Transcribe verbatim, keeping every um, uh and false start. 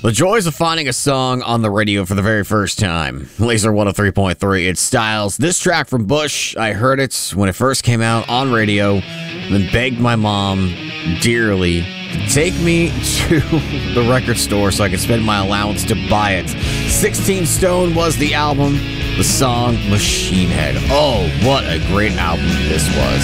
The joys of finding a song on the radio for the very first time. Laser one oh three point three, it's Styles. This track from Bush, I heard it when it first came out on radio, then begged my mom dearly to take me to the record store so I could spend my allowance to buy it. sixteen Stone was the album, the song Machine Head. Oh, what a great album this was.